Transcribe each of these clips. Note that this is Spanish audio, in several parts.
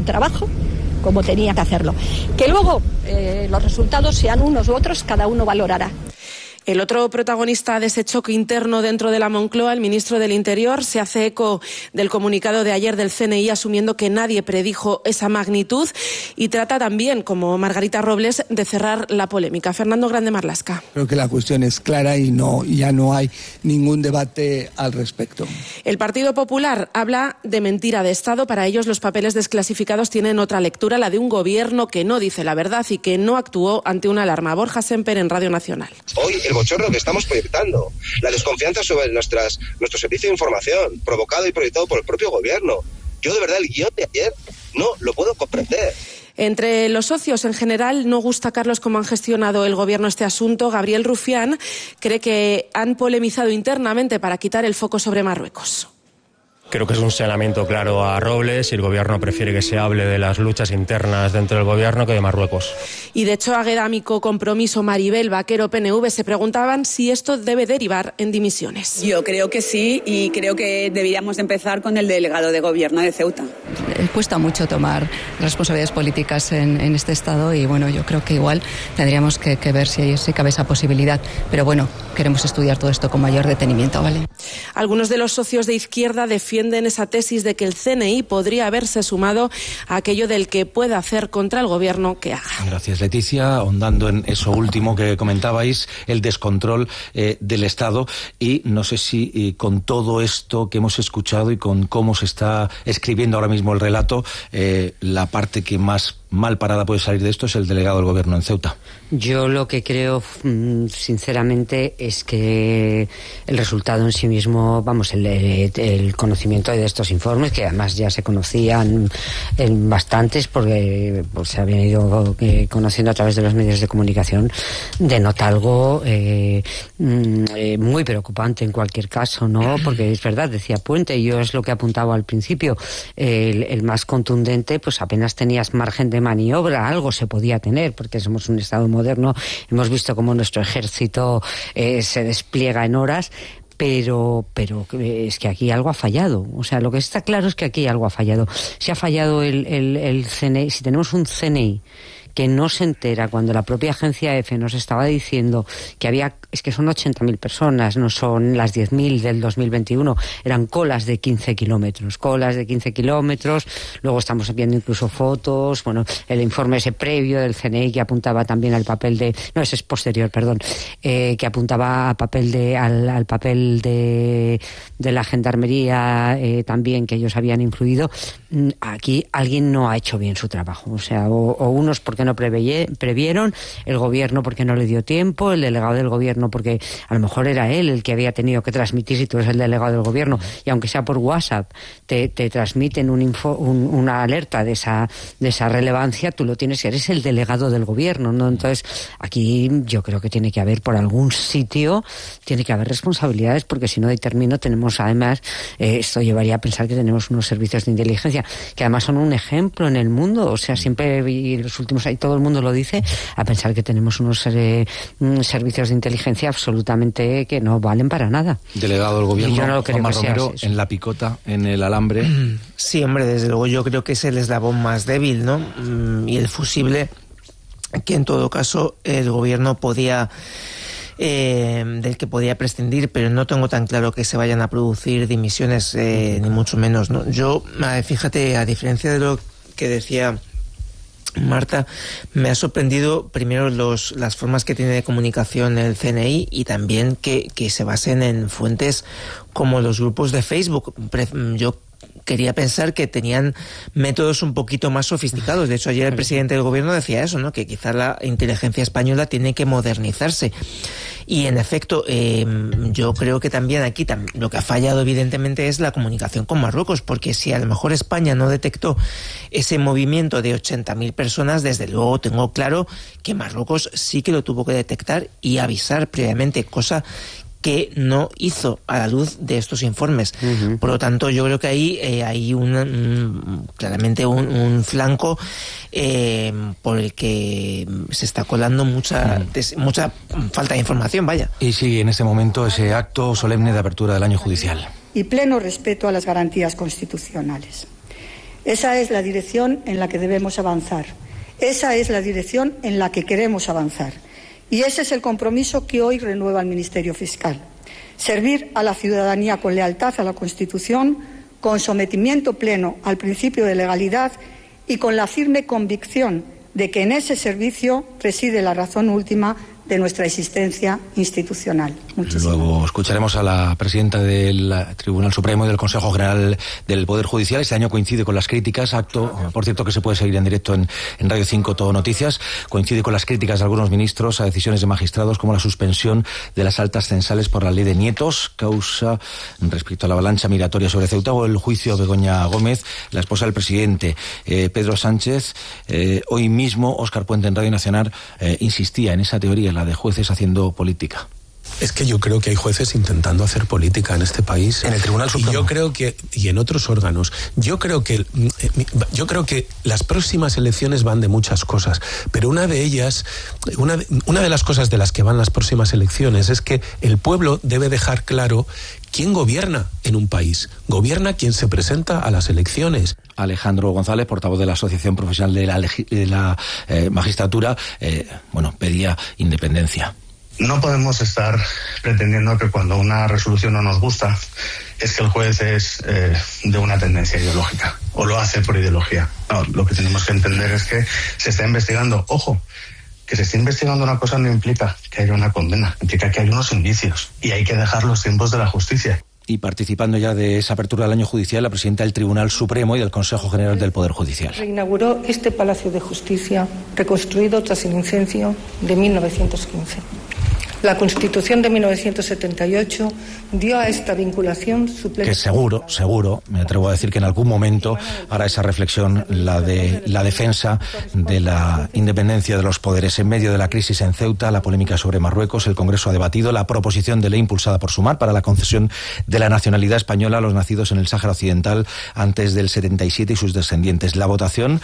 trabajo como tenía que hacerlo. Que luego los resultados sean unos u otros, cada uno valorará. El otro protagonista de ese choque interno dentro de la Moncloa, el ministro del Interior, se hace eco del comunicado de ayer del CNI, asumiendo que nadie predijo esa magnitud, y trata también, como Margarita Robles, de cerrar la polémica. Fernando Grande Marlaska. Creo que la cuestión es clara y ya no hay ningún debate al respecto. El Partido Popular habla de mentira de Estado. Para ellos los papeles desclasificados tienen otra lectura, la de un gobierno que no dice la verdad y que no actuó ante una alarma. Borja Semper en Radio Nacional. Hoy el bochorno que estamos proyectando, la desconfianza sobre nuestro servicio de información, provocado y proyectado por el propio gobierno. Yo de verdad el guión de ayer no lo puedo comprender. Entre los socios en general no gusta, Carlos, cómo han gestionado el gobierno este asunto. Gabriel Rufián cree que han polemizado internamente para quitar el foco sobre Marruecos. Creo que es un señalamiento claro a Robles y el gobierno prefiere que se hable de las luchas internas dentro del gobierno que de Marruecos. Y de hecho, Aguedámico, Compromiso, Maribel Vaquero, PNV, se preguntaban si esto debe derivar en dimisiones. Yo creo que sí, y creo que deberíamos empezar con el delegado de gobierno de Ceuta. Cuesta mucho tomar responsabilidades políticas en este estado y bueno, yo creo que igual tendríamos que ver si cabe esa posibilidad. Pero bueno, queremos estudiar todo esto con mayor detenimiento, ¿vale? Algunos de los socios de izquierda defienden esa tesis de que el CNI podría haberse sumado a aquello del que pueda hacer contra el gobierno que haga. Gracias, Leticia. Ahondando en eso último que comentabais, el descontrol del Estado, y no sé si con todo esto que hemos escuchado y con cómo se está escribiendo ahora mismo el relato, la parte que más mal parada puede salir de esto es el delegado del gobierno en Ceuta. Yo lo que creo, sinceramente, es que el resultado en sí mismo, vamos, el conocimiento de estos informes, que además ya se conocían bastantes porque pues, se habían ido conociendo a través de los medios de comunicación, denota algo muy preocupante en cualquier caso, ¿no? Porque es verdad, decía Puente, y yo es lo que apuntaba al principio, el más contundente, pues apenas tenías margen de maniobra, algo se podía tener, porque somos un Estado moderno, hemos visto cómo nuestro ejército se despliega en horas, pero es que aquí algo ha fallado. O sea, lo que está claro es que aquí algo ha fallado. Si ha fallado el CNI, si tenemos un CNI que no se entera cuando la propia agencia EFE nos estaba diciendo que es que son 80.000 personas, no son las 10.000 del 2021, eran colas de 15 kilómetros, luego estamos viendo incluso fotos, bueno, el informe ese previo del CNI que apuntaba también al papel ese es posterior, perdón, que apuntaba al papel de la gendarmería también, que ellos habían influido. Aquí alguien no ha hecho bien su trabajo, o sea, o unos porque no previeron, el gobierno porque no le dio tiempo, el delegado del gobierno porque a lo mejor era él el que había tenido que transmitir, si tú eres el delegado del gobierno y aunque sea por WhatsApp te transmiten una alerta de esa relevancia, tú lo tienes, eres el delegado del gobierno, ¿no? Entonces aquí yo creo que tiene que haber por algún sitio, tiene que haber responsabilidades, porque si no determino, tenemos además, esto llevaría a pensar que tenemos unos servicios de inteligencia que además son un ejemplo en el mundo, o sea, siempre y en los últimos años todo el mundo lo dice, a pensar que tenemos unos servicios de inteligencia absolutamente que no valen para nada. Delegado del gobierno, yo no Juanma Romero, en la picota, en el alambre. Sí, hombre, desde luego yo creo que es el eslabón más débil, ¿no? Y el fusible que en todo caso el gobierno podía... del que podía prescindir, pero no tengo tan claro que se vayan a producir dimisiones, ni mucho menos, ¿no? Yo, fíjate, a diferencia de lo que decía Marta, me ha sorprendido primero las formas que tiene de comunicación el CNI y también que se basen en fuentes como los grupos de Facebook. Yo quería pensar que tenían métodos un poquito más sofisticados. De hecho, ayer el presidente del gobierno decía eso, ¿no? Que quizá la inteligencia española tiene que modernizarse. Y en efecto, yo creo que también aquí lo que ha fallado evidentemente es la comunicación con Marruecos, porque si a lo mejor España no detectó ese movimiento de 80.000 personas, desde luego tengo claro que Marruecos sí que lo tuvo que detectar y avisar previamente, cosa que no hizo a la luz de estos informes. Uh-huh. Por lo tanto, yo creo que ahí hay claramente un flanco por el que se está colando mucha falta de información, vaya. Y sí, en ese momento, ese acto solemne de apertura del año judicial. Y pleno respeto a las garantías constitucionales. Esa es la dirección en la que debemos avanzar. Esa es la dirección en la que queremos avanzar. Y ese es el compromiso que hoy renueva el Ministerio Fiscal. Servir a la ciudadanía con lealtad a la Constitución, con sometimiento pleno al principio de legalidad y con la firme convicción de que en ese servicio reside la razón última de nuestra existencia institucional. Luego escucharemos a la presidenta del Tribunal Supremo y del Consejo General del Poder Judicial. Este año coincide con las críticas, acto, por cierto, que se puede seguir en directo en Radio 5 Todo Noticias, coincide con las críticas de algunos ministros a decisiones de magistrados como la suspensión de las altas censales por la ley de nietos, causa respecto a la avalancha migratoria sobre Ceuta, o el juicio de Begoña Gómez, la esposa del presidente Pedro Sánchez. Hoy mismo Óscar Puente en Radio Nacional insistía en esa teoría, la de jueces haciendo política. Es que yo creo que hay jueces intentando hacer política en este país. En el Tribunal Supremo. Y yo creo que, y en otros órganos, yo creo que las próximas elecciones van de muchas cosas, pero una de ellas, una de las cosas de las que van las próximas elecciones es que el pueblo debe dejar claro quién gobierna en un país. Gobierna quien se presenta a las elecciones. Alejandro González, portavoz de la Asociación Profesional de la Magistratura, pedía independencia. No podemos estar pretendiendo que cuando una resolución no nos gusta es que el juez es de una tendencia ideológica o lo hace por ideología. No, lo que tenemos que entender es que se está investigando. Ojo, que se esté investigando una cosa no implica que haya una condena, implica que hay unos indicios y hay que dejar los tiempos de la justicia. Y participando ya de esa apertura del año judicial, la presidenta del Tribunal Supremo y del Consejo General del Poder Judicial. Reinauguró este Palacio de Justicia, reconstruido tras el incendio de 1915. La Constitución de 1978 dio a esta vinculación su plena... Que seguro, me atrevo a decir que en algún momento hará esa reflexión la de la defensa de la independencia de los poderes. En medio de la crisis en Ceuta, la polémica sobre Marruecos, el Congreso ha debatido la proposición de ley impulsada por Sumar para la concesión de la nacionalidad española a los nacidos en el Sáhara Occidental antes del 77 y sus descendientes. La votación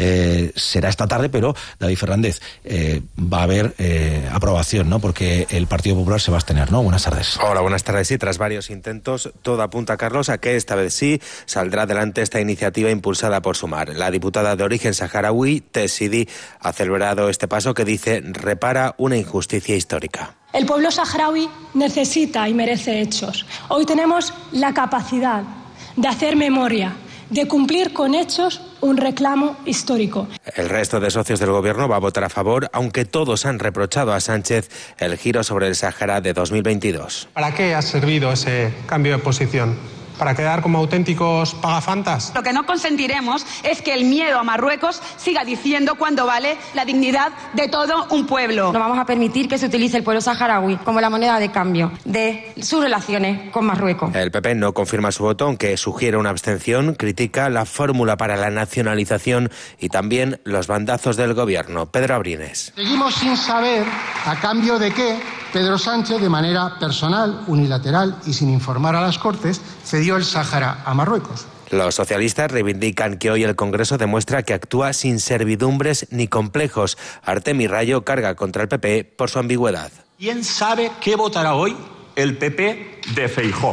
será esta tarde, pero, David Fernández, va a haber aprobación, ¿no? Porque el Partido Popular se va a abstener, ¿no? Buenas tardes. Hola, buenas tardes. Sí, tras varios intentos, todo apunta, Carlos, a que esta vez sí saldrá adelante esta iniciativa impulsada por Sumar. La diputada de origen saharaui, Tess Sidi, ha celebrado este paso que dice repara una injusticia histórica. El pueblo saharaui necesita y merece hechos. Hoy tenemos la capacidad de hacer memoria, de cumplir con hechos un reclamo histórico. El resto de socios del gobierno va a votar a favor, aunque todos han reprochado a Sánchez el giro sobre el Sáhara de 2022. ¿Para qué ha servido ese cambio de posición? ¿Para quedar como auténticos pagafantas? Lo que no consentiremos es que el miedo a Marruecos siga diciendo cuánto vale la dignidad de todo un pueblo. No vamos a permitir que se utilice el pueblo saharaui como la moneda de cambio de sus relaciones con Marruecos. El PP no confirma su voto, aunque sugiere una abstención, critica la fórmula para la nacionalización y también los bandazos del gobierno. Pedro Abrines. Seguimos sin saber a cambio de qué Pedro Sánchez, de manera personal, unilateral y sin informar a las Cortes, cedió el Sáhara a Marruecos. Los socialistas reivindican que hoy el Congreso demuestra que actúa sin servidumbres ni complejos. Artemi Rayo carga contra el PP por su ambigüedad. ¿Quién sabe qué votará hoy el PP de Feijóo?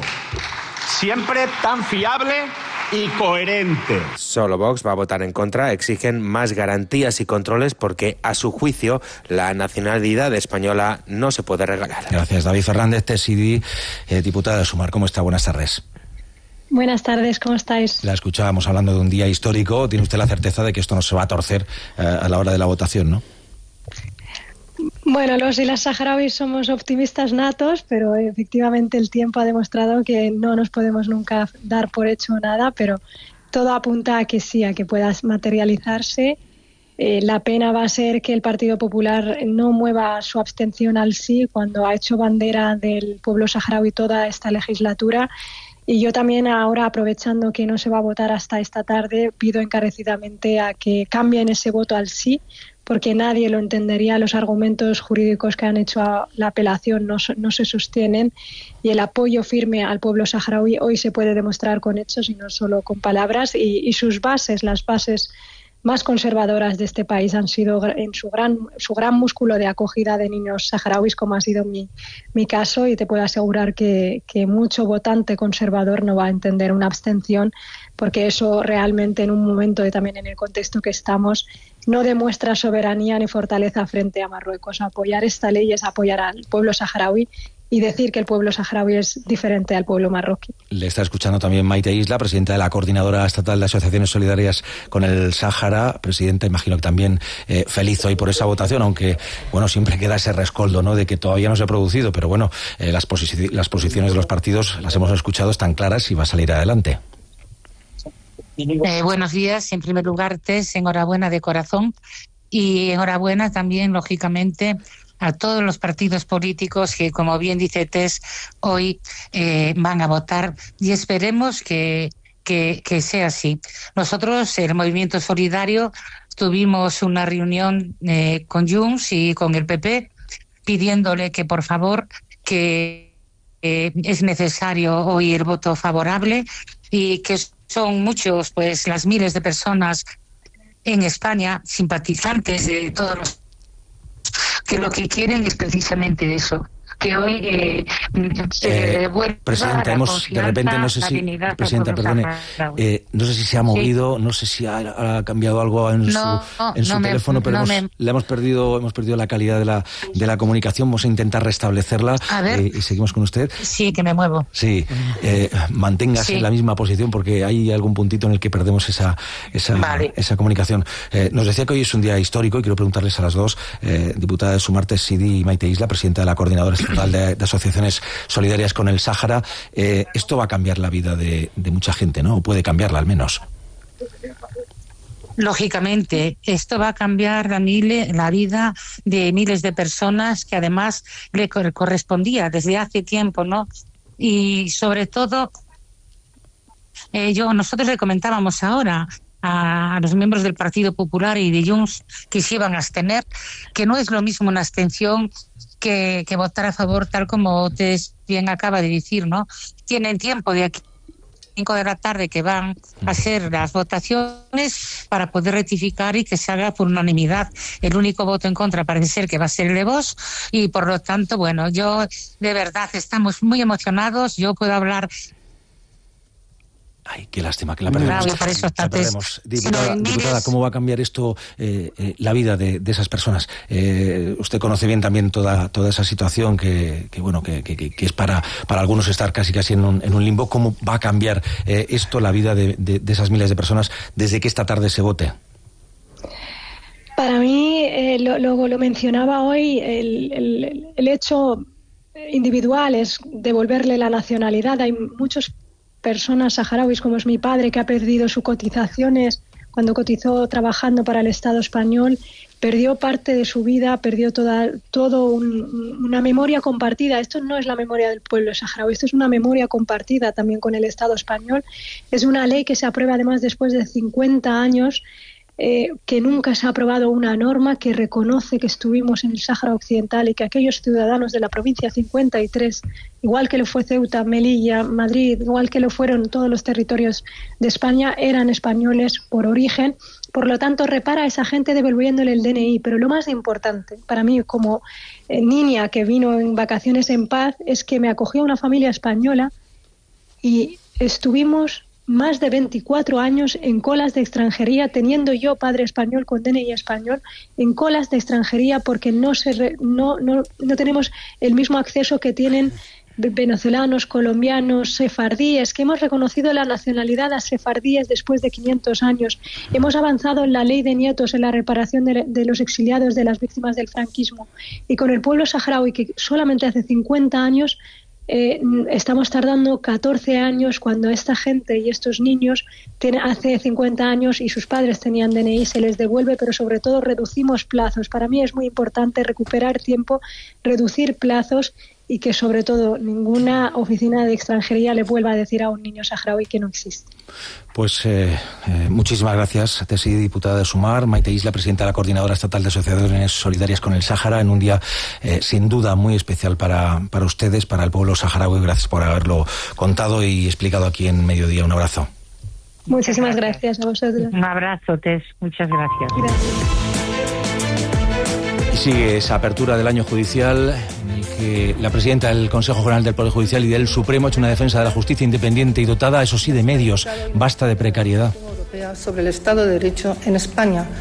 Siempre tan fiable y coherente. Solo Vox va a votar en contra. Exigen más garantías y controles porque, a su juicio, la nacionalidad española no se puede regalar. Gracias, David Fernández, Tessidi, diputada de Sumar. ¿Cómo está? Buenas tardes. Buenas tardes, ¿cómo estáis? La escuchábamos hablando de un día histórico. ¿Tiene usted la certeza de que esto no se va a torcer a la hora de la votación, no? Bueno, los y las saharauis somos optimistas natos, pero efectivamente el tiempo ha demostrado que no nos podemos nunca dar por hecho nada, pero todo apunta a que sí, a que pueda materializarse. La pena va a ser que el Partido Popular no mueva su abstención al sí cuando ha hecho bandera del pueblo saharaui toda esta legislatura. Y yo también ahora, aprovechando que no se va a votar hasta esta tarde, pido encarecidamente a que cambien ese voto al sí, porque nadie lo entendería. Los argumentos jurídicos que han hecho a la apelación no se sostienen y el apoyo firme al pueblo saharaui hoy se puede demostrar con hechos y no solo con palabras, y sus bases, las bases más conservadoras de este país han sido en su gran músculo de acogida de niños saharauis, como ha sido mi caso, y te puedo asegurar que mucho votante conservador no va a entender una abstención, porque eso realmente en un momento y también en el contexto que estamos no demuestra soberanía ni fortaleza frente a Marruecos. Apoyar esta ley es apoyar al pueblo saharaui y decir que el pueblo saharaui es diferente al pueblo marroquí. Le está escuchando también Maite Isla, presidenta de la Coordinadora Estatal de Asociaciones Solidarias con el Sáhara. Presidenta, imagino que también feliz hoy por esa votación, aunque bueno, siempre queda ese rescoldo, ¿no?, de que todavía no se ha producido, pero bueno, las posiciones de los partidos las hemos escuchado, están claras y va a salir adelante. Buenos días. En primer lugar, Tess, enhorabuena de corazón, y enhorabuena también, lógicamente, a todos los partidos políticos que, como bien dice Tess, hoy van a votar, y esperemos que sea así. Nosotros, el Movimiento Solidario, tuvimos una reunión con Junts y con el PP pidiéndole que, por favor, que es necesario hoy el voto favorable, y que son muchos, pues las miles de personas en España, simpatizantes de todos los, que lo que quieren es precisamente eso, que hoy Presidenta, de repente, no sé si, Presidenta, perdone, no sé si se ha movido, sí, no sé si ha cambiado algo en su teléfono, pero hemos perdido la calidad de la comunicación. Vamos a intentar restablecerla y seguimos con usted. Sí, que me muevo. Sí, manténgase en la misma posición, porque hay algún puntito en el que perdemos esa comunicación. Nos decía que hoy es un día histórico, y quiero preguntarles a las dos, diputada de Sumar, Tessidi y Maite Isla, presidenta de la Coordinadora Estatal de Asociaciones Solidarias con el Sáhara. Esto va a cambiar la vida de mucha gente, ¿no? O puede cambiarla al menos. Lógicamente, esto va a cambiar la vida de miles de personas que además le correspondía desde hace tiempo, ¿no? Y sobre todo, nosotros le comentábamos ahora a los miembros del Partido Popular y de Junts que se iban a abstener, que no es lo mismo una abstención que votar a favor, tal como usted bien acaba de decir, ¿no? Tienen tiempo de aquí 5 de la tarde que van a hacer las votaciones para poder rectificar y que se haga por unanimidad. El único voto en contra parece ser que va a ser el de Vox, y por lo tanto, bueno, yo de verdad estamos muy emocionados. Yo puedo hablar. Ay, qué lástima que la perdemos. Diputada, ¿cómo va a cambiar esto la vida de esas personas? Usted conoce bien también toda esa situación que es para algunos estar casi en un limbo. ¿Cómo va a cambiar esto la vida de esas miles de personas desde que esta tarde se vote? Para mí, lo mencionaba hoy, el hecho individual es devolverle la nacionalidad. Hay muchos personas saharauis, como es mi padre, que ha perdido sus cotizaciones cuando cotizó trabajando para el Estado español, perdió parte de su vida, perdió una memoria compartida. Esto no es la memoria del pueblo saharaui, esto es una memoria compartida también con el Estado español. Es una ley que se aprueba además después de 50 años, que nunca se ha aprobado una norma que reconoce que estuvimos en el Sáhara Occidental y que aquellos ciudadanos de la provincia 53, igual que lo fue Ceuta, Melilla, Madrid, igual que lo fueron todos los territorios de España, eran españoles por origen. Por lo tanto, repara a esa gente devolviéndole el DNI. Pero lo más importante para mí, como niña que vino en vacaciones en paz, es que me acogió una familia española y estuvimos más de 24 años en colas de extranjería, teniendo yo padre español con DNI español, en colas de extranjería, porque no tenemos el mismo acceso que tienen venezolanos, colombianos, sefardíes, que hemos reconocido la nacionalidad a sefardíes después de 500 años. Hemos avanzado en la ley de nietos, en la reparación de los exiliados, de las víctimas del franquismo. Y con el pueblo saharaui, que solamente hace 50 años estamos tardando 14 años, cuando esta gente y estos niños hace 50 años y sus padres tenían DNI, se les devuelve, pero sobre todo reducimos plazos. Para mí es muy importante recuperar tiempo, reducir plazos, y que sobre todo ninguna oficina de extranjería le vuelva a decir a un niño saharaui que no existe. Pues muchísimas gracias, Tessidi, diputada de Sumar, Maite Isla, presidenta de la Coordinadora Estatal de Asociaciones Solidarias con el Sáhara, en un día sin duda muy especial para ustedes, para el pueblo saharaui. Gracias por haberlo contado y explicado aquí en Mediodía. Un abrazo. Muchísimas gracias a vosotros. Un abrazo, Tess. Muchas gracias. Y sigue esa apertura del año judicial en el que la presidenta del Consejo General del Poder Judicial y del Supremo ha hecho una defensa de la justicia independiente y dotada, eso sí, de medios. Basta de precariedad. Sobre el Estado de Derecho en España.